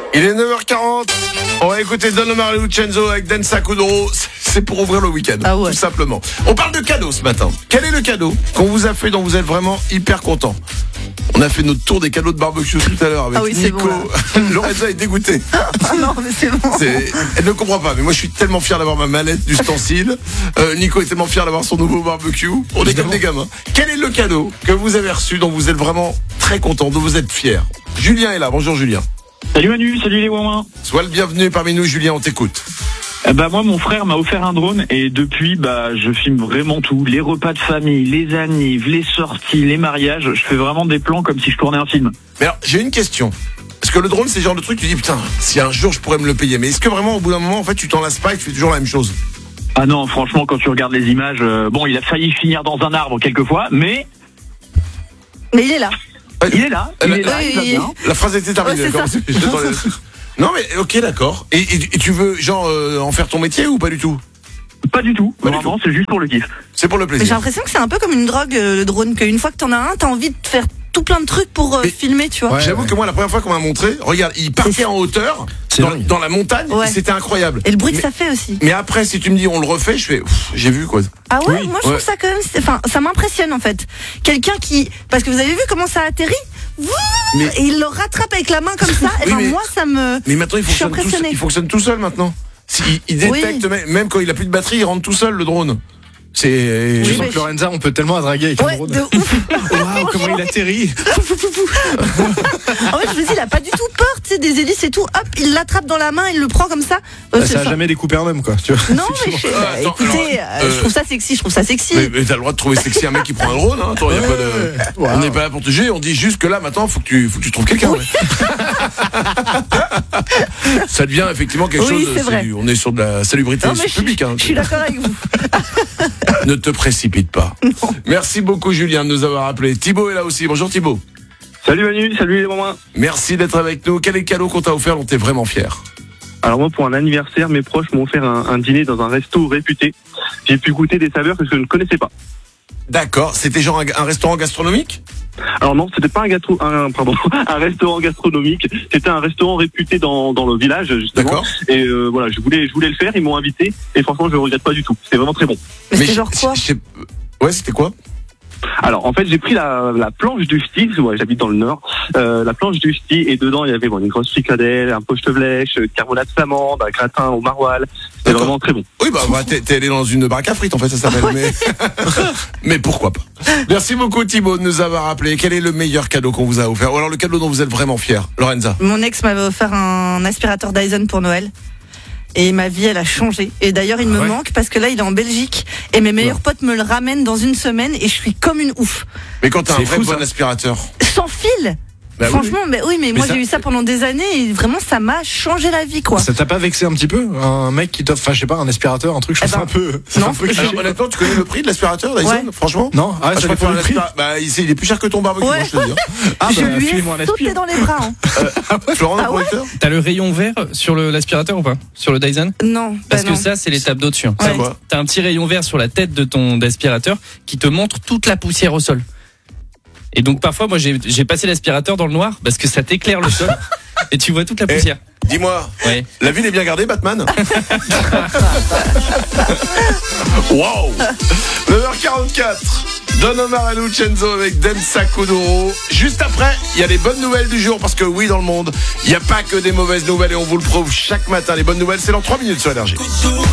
Il est 9h40. On va écouter Don Omar et Lucenzo avec Densa Kuduro. C'est pour ouvrir le week-end, tout simplement. On parle de cadeaux ce matin. Quel est le cadeau qu'on vous a fait dont vous êtes vraiment hyper content? On a fait notre tour des cadeaux de barbecue tout à l'heure avec Nico. Bon, Lorenza est dégoûtée. Non, mais c'est bon. Elle ne comprend pas, mais moi je suis tellement fier d'avoir ma mallette d'ustensile. Nico est tellement fier d'avoir son nouveau barbecue. On est comme des gamins. Quel est le cadeau que vous avez reçu dont vous êtes vraiment très content, dont vous êtes fier? Julien est là. Bonjour Julien. Salut Manu, salut les Wouin. Sois le bienvenu parmi nous Julien, on t'écoute. Moi mon frère m'a offert un drone et depuis je filme vraiment tout, les repas de famille, les annives, les sorties, les mariages, je fais vraiment des plans comme si je tournais un film. Mais alors j'ai une question. Parce que le drone c'est le genre de truc tu dis putain, si un jour je pourrais me le payer, mais est-ce que vraiment au bout d'un moment en fait tu t'en lasses pas et tu fais toujours la même chose? Ah non, franchement quand tu regardes les images, il a failli finir dans un arbre quelquefois, mais il est là. Il est là, il va bien. La phrase était terminée, d'accord. Non mais ok d'accord. Et tu veux en faire ton métier ou pas du tout? Pas du tout, vraiment c'est juste pour le kiff. C'est pour le plaisir. Mais j'ai l'impression que c'est un peu comme une drogue le drone, qu'une fois que t'en as un, t'as envie de faire tout plein de trucs pour filmer, tu vois. J'avoue que moi la première fois qu'on m'a montré, regarde, il partait en hauteur dans la montagne, et c'était incroyable. Et le bruit que ça fait aussi. Mais après si tu me dis on le refait, je fais j'ai vu quoi. Ah ouais, moi je trouve ça quand même, ça m'impressionne en fait. Quelqu'un parce que vous avez vu comment ça atterrit et il le rattrape avec la main comme ça. Moi ça me. Mais maintenant il fonctionne tout seul maintenant. Il détecte même quand il a plus de batterie, il rentre tout seul le drone. Je sens que Lorenza, on peut tellement draguer avec un drone. De ouf. Waouh, comment il atterrit. En fait, je me dis, il a pas du tout peur, tu sais, des hélices et tout. Hop, il l'attrape dans la main, il le prend comme ça. Ça a jamais découpé un homme, quoi. Tu vois. Non, mais écoutez, je trouve ça sexy, Mais t'as le droit de trouver sexy un mec qui prend un drone, hein. Attends, on n'est pas là pour te juger, on dit juste que là, maintenant, faut que tu trouves quelqu'un. Ça devient effectivement quelque chose. On est sur de la salubrité publique. Je suis d'accord avec vous. Ne te précipite pas. Non. Merci beaucoup Julien de nous avoir appelé. Thibaut est là aussi. Bonjour Thibaut. Salut Manu, salut les mamans. Merci d'être avec nous. Quel est le cadeau qu'on t'a offert dont t'es vraiment fier? Alors moi pour un anniversaire, mes proches m'ont offert un dîner dans un resto réputé. J'ai pu goûter des saveurs que je ne connaissais pas. D'accord, c'était genre un restaurant gastronomique? Alors non, c'était pas un restaurant gastronomique. C'était un restaurant réputé dans le village justement. D'accord. Et je voulais le faire. Ils m'ont invité et franchement je le regrette pas du tout. C'était vraiment très bon. Mais c'était genre quoi? Ouais, c'était quoi? Alors en fait j'ai pris la planche du sti, j'habite dans le nord, la planche du sti et dedans il y avait une grosse fricadelle, un poche de blèche, carbonate flamande, un gratin au maroilles. C'était vraiment très bon. Oui t'es allé dans une baraque à frites en fait ça s'appelle. Mais pourquoi pas. Merci beaucoup Thibaut de nous avoir appelé. Quel est le meilleur cadeau qu'on vous a offert? Ou alors le cadeau dont vous êtes vraiment fier? Lorenza. Mon ex m'avait offert un aspirateur Dyson pour Noël. Et ma vie, elle a changé. Et d'ailleurs, il me manque parce que là, il est en Belgique. Et mes meilleurs potes me le ramènent dans une semaine et je suis comme une ouf. Mais quand t'as un vrai bon aspirateur. Sans fil. Franchement, mais moi j'ai eu ça pendant des années et vraiment ça m'a changé la vie, quoi. Ça t'a pas vexé un petit peu? Un mec qui t'offre, je sais pas, un aspirateur, un truc, je trouve ça un peu. Non, alors, honnêtement, tu connais le prix de l'aspirateur Dyson? Franchement? Non, je préfère le prix. Il est plus cher que ton barbecue, moi, je te dis. Je lui ai sauté dans les bras. Florent, le producteur? T'as le rayon vert sur l'aspirateur ou pas? Sur le Dyson? Non. Parce que ça, c'est l'étape d'au-dessus. T'as un petit rayon vert sur la tête de ton aspirateur qui te montre toute la poussière au sol. Et donc parfois moi j'ai passé l'aspirateur dans le noir parce que ça t'éclaire le sol et tu vois toute la poussière. Dis-moi, la ville est bien gardée, Batman? Wow. 9h44. Don Omar et Lucenzo avec Densa Kuduro. Juste après, il y a les bonnes nouvelles du jour parce que oui, dans le monde, il n'y a pas que des mauvaises nouvelles et on vous le prouve chaque matin. Les bonnes nouvelles, c'est dans 3 minutes sur Énergie.